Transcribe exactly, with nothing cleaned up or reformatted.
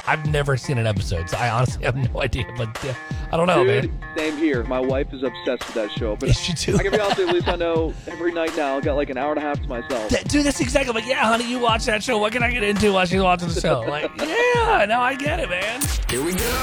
I've never seen an episode, so I honestly have no idea. But uh, I don't know, Dude, man. same here. My wife is obsessed with that show. But Is she too? I can be honest with you, at least I know every night now I've got like an hour and a half to myself. That- dude, that's exactly like, yeah, honey, you watch that show. What can I get into while she's watching the show? Like, yeah, now I get it, man. Here we go.